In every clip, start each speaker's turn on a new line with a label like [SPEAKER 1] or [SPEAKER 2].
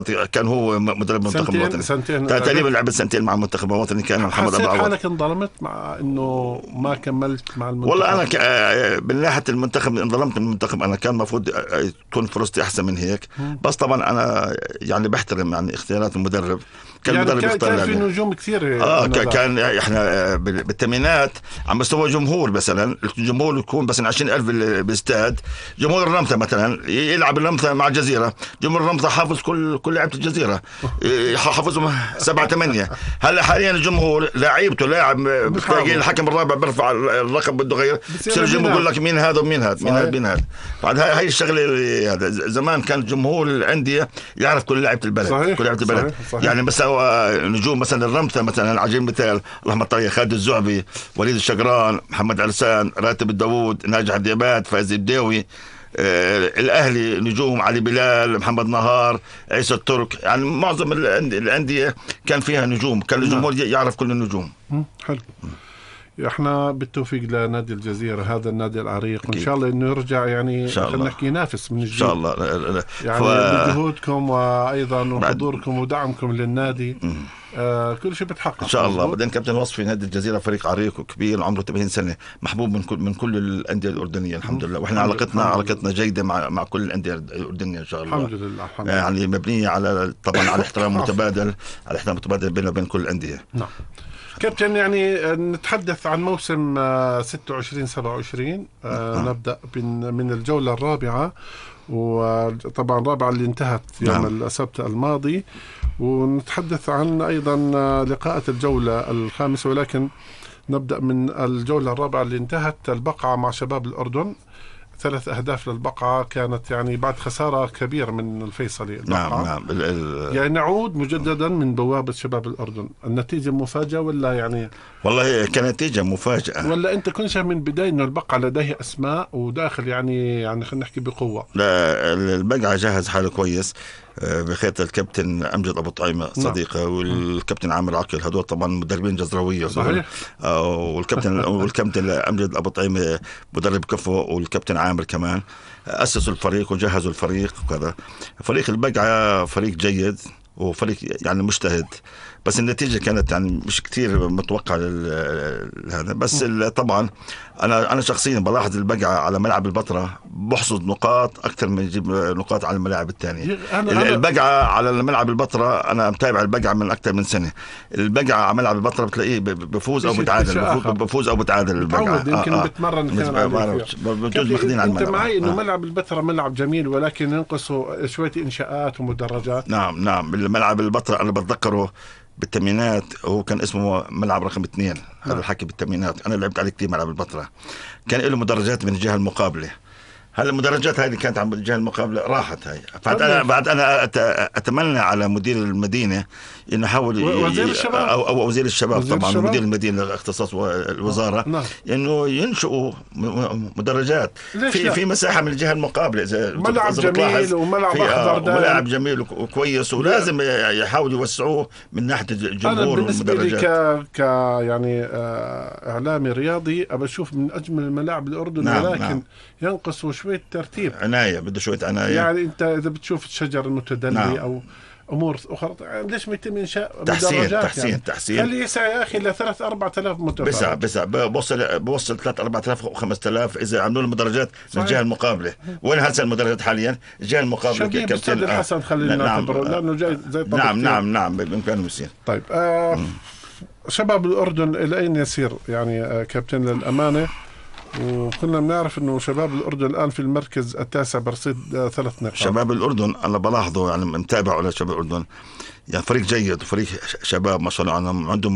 [SPEAKER 1] كان هو مدرب منتخب وطني
[SPEAKER 2] سنتين
[SPEAKER 1] تقريبا، لعب سنتين مع المنتخب الوطني كان محمد أبو عوض.
[SPEAKER 2] حالك انظلمت مع انه ما كملت مع المنتخب؟
[SPEAKER 1] والله انا من ناحيه المنتخب انظلمت من المنتخب، انا كان المفروض تكون فرصتي احسن من هيك. بس طبعا انا يعني بحترم يعني اختيارات المدرب. كان
[SPEAKER 2] يعني
[SPEAKER 1] المدرب يختار
[SPEAKER 2] كان في نجوم كثير.
[SPEAKER 1] كان احنا بالثمانينات على مستوى جمهور، مثلا الجمهور يكون بس 20,000 بالاستاد. جمهور الرمثة مثلا يلعب الرمثة مع الجزيرة، جمهور الرمثة حافظ كل لعيبة الجزيرة، حافظهم 7-8. هلا حاليا الجمهور لاعيبته لاعب بتلاقي الحكم الرابع بيرفع الرقم بده يغير، بصير الجمهور يقول لك مين هذا ومين هذا مين هذا. بعد هاي الشغله هذا زمان كان جمهور الانديه يعرف كل لعيبه البلد.
[SPEAKER 2] صحيح.
[SPEAKER 1] كل لعيبه البلد.
[SPEAKER 2] صحيح. يعني
[SPEAKER 1] مثلا نجوم مثلا الرمثة مثلا عجيب مثال رحمة الله خالد الزعبي، وليد الشقران، محمد علسان، راتب الداوود، ناجح الديبات، فايز الداوي. الأهلي نجوم علي بلال، محمد نهار، عيسى الترك. يعني معظم الأندية كان فيها نجوم، كان الجمهور يعرف كل النجوم.
[SPEAKER 2] حلو. احنا بالتوفيق لنادي الجزيرة، هذا النادي العريق، وان شاء الله انه يرجع يعني خلينا نحكي ينافس من جديد ان شاء الله. يعني بجهودكم وايضا وحضوركم ودعمكم للنادي كل شيء بتحقق ان شاء الله.
[SPEAKER 1] بعدين كابتن وصفي نادي الجزيرة فريق عريق وكبير عمره 80 سنة، محبوب من كل الأندية الأردنية الحمد لله. واحنا علاقتنا جيدة مع كل الأندية الأردنية ان شاء الله
[SPEAKER 2] الحمد لله.
[SPEAKER 1] يعني مبنية على طبعا على احترام متبادل، على احترام متبادل بيننا وبين كل الأندية.
[SPEAKER 2] نعم كابتن، يعني نتحدث عن موسم 26-27. نبدأ من الجولة الرابعة، وطبعا الرابعة اللي انتهت يوم السبت الماضي، ونتحدث عن أيضا لقاءات الجولة الخامسة، ولكن نبدأ من الجولة الرابعة اللي انتهت. البقعة مع شباب الأردن 3 أهداف للبقعة، كانت يعني بعد خسارة كبيرة من الفيصلي البقعة.
[SPEAKER 1] نعم.
[SPEAKER 2] يعني نعود مجددا من بوابة شباب الأردن. النتيجة مفاجأة ولا يعني؟
[SPEAKER 1] والله كنتيجة مفاجأة،
[SPEAKER 2] ولا أنت كنت شايف من بداية إنه البقعة لديه أسماء وداخل يعني خلينا نحكي بقوة؟
[SPEAKER 1] لا، البقعة جاهز حاله كويس بخيط الكابتن أمجد أبو طعيمة صديقه والكابتن عامر عقل، هدول طبعا مدربين جزروية.
[SPEAKER 2] صحيح.
[SPEAKER 1] والكابتن أمجد أبو طعيمة مدرب كفو، والكابتن عامر كمان أسسوا الفريق وجهزوا الفريق وكذا. فريق البقعة فريق جيد وفريق يعني مجتهد، بس النتيجة كانت يعني مش كتير متوقعة هذا. بس طبعا أنا شخصيا بلاحظ البقعة على ملعب البطرة بحصد نقاط أكثر من يجيب نقاط على الملاعب الثانية. البقعة على ملعب البطرة أنا متابع البقعة من أكثر من سنة. البقعة على ملعب البطرة بتلاقيه بفوز أو بتعادل البقعة.
[SPEAKER 2] يمكن بتمرن
[SPEAKER 1] بجوز مخدين على الملعب.
[SPEAKER 2] أنت معي إنه ملعب البطرة ملعب جميل، ولكن ينقصه شوية إنشاءات ومدرجات.
[SPEAKER 1] نعم. ملعب البطرة أنا بتذكره بالثمانينات هو كان اسمه ملعب رقم 2. هذا الحكي بالثمانينات، أنا لعبت عليه كتير ملعب البطرة. كان له مدرجات من الجهة المقابلة. هل المدرجات هذه كانت عن الجهة المقابلة راحت هاي. بعد أنا أتمنى على مدير المدينة إنه يحاول
[SPEAKER 2] وزير الشباب
[SPEAKER 1] أو وزير الشباب طبعا مدير المدينة اختصاص الوزارة إنه ينشئوا مدرجات في مساحة من الجهة المقابلة، إذا
[SPEAKER 2] ملعب جميل وملعب أخضر
[SPEAKER 1] وملعب جميل وكويس، ولازم يحاولوا يوسعوه من ناحية الجمهور والمدرجات.
[SPEAKER 2] أنا بالنسبة لي يعني إعلامي رياضي أبى أشوف من أجمل الملاعب الأردن. ولكن ينقص شوية ترتيب،
[SPEAKER 1] عناية، بده شوية عناية.
[SPEAKER 2] يعني أنت إذا بتشوف الشجر المتدلي أو أمور أخرى، ليش ما يتم إنشاء مدرجات؟
[SPEAKER 1] تحسين
[SPEAKER 2] خلي يسعى يا أخي ل 3-4 آلاف متفرج.
[SPEAKER 1] بسع بوصل 3-4 آلاف و5 آلاف إذا عملوا المدرجات من الجهة المقابلة. وين هسه المدرجات حاليا؟ الجهة المقابلة
[SPEAKER 2] كابتن الحسن خلينا نعتبره لأنه جاي زي
[SPEAKER 1] طبيعي. نعم بإمكانه يصير.
[SPEAKER 2] طيب شباب الأردن إلى أين يسير يعني كابتن للأمانة؟ وكنا بنعرف انه شباب الاردن الان في المركز التاسع برصيد 3 نقاط.
[SPEAKER 1] شباب الاردن انا بلاحظه يعني متابع على شباب الاردن، يعني فريق جيد وفريق شباب ما شاء الله، عندهم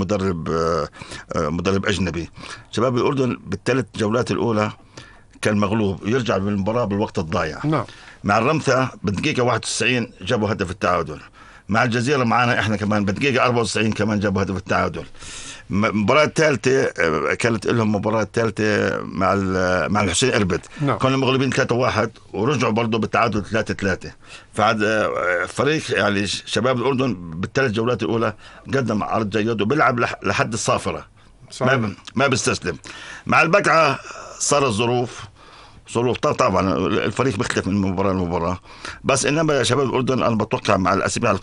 [SPEAKER 1] مدرب اجنبي. شباب الاردن بالثلاث جولات الاولى كان مغلوب، يرجع بالمباراه بالوقت الضايع.
[SPEAKER 2] نعم.
[SPEAKER 1] مع الرمثة بالدقيقه 91 جابوا هدف التعادل. مع الجزيرة معنا احنا كمان بالدقيقه 94 كمان جابوا هدف التعادل. المباراة الثالثة كانت لهم مباراة ثالثة مع الحسين إربد. كانوا مغلوبين 3-1 ورجعوا برضو بالتعادل 3-3. فعاد فريق يعني شباب الأردن بالثلاث جولات الأولى قدم عرض جيد وبيلعب لحد الصافرة. ما بيستسلم. مع البقعة صار الظروف ضغوط طبعا، الفريق بيختلف من مباراه لمباراه، بس انما يا شباب الاردن انا بتوقع مع الاسابيع